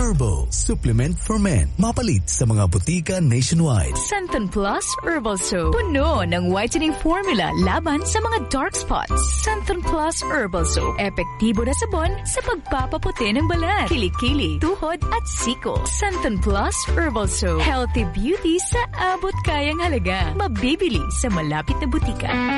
Turbo Supplement for Men. Mapalit sa mga butika nationwide. Santon Plus Herbal Soap. Puno ng whitening formula laban sa mga dark spots. Santon Plus Herbal Soap. Epektibo na sabon sa pagpapaputi ng balat, kilikili, tuhod at siko. Santon Plus Herbal Soap. Healthy beauty sa abot kayang halaga. Mabibili sa malapit na butika.